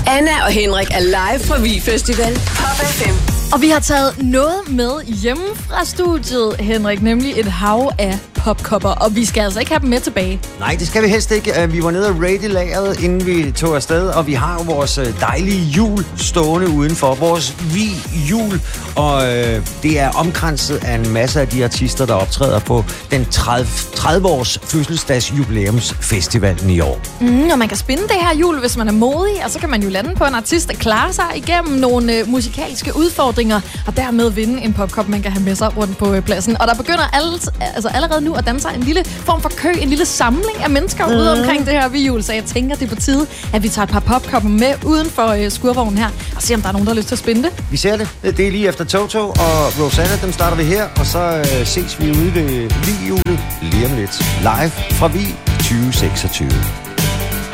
Anna og Henrik er live fra Vig Festival. Pop FM. Og vi har taget noget med hjemme fra studiet, Henrik, nemlig et hav af popkopper, og vi skal altså ikke have dem med tilbage. Nej, det skal vi helst ikke. Vi var nede og rate lageret, inden vi tog afsted, og vi har jo vores dejlige jul stående udenfor. Vores jul, og det er omkranset af en masse af de artister, der optræder på den 30-års fødselsdags jubilæumsfestivalen i år. Og man kan spinde det her jul, hvis man er modig, og så kan man jo lande på en artist, der klarer sig igennem nogle musikalske udfordringer, og dermed vinde en popkop, man kan have med sig rundt på pladsen. Og der begynder allerede nu at danne sig en lille form for kø, en lille samling af mennesker ude omkring det her jul, så jeg tænker, det er på tide, at vi tager et par popkopper med uden for skurvognen her, og se om der er nogen, der har lyst til at spinde det. Vi ser det. Det er lige efter Toto og Rosanna, dem starter vi her, og så ses vi ude ved Vig-julet lige om lidt. Live fra Vig 2026.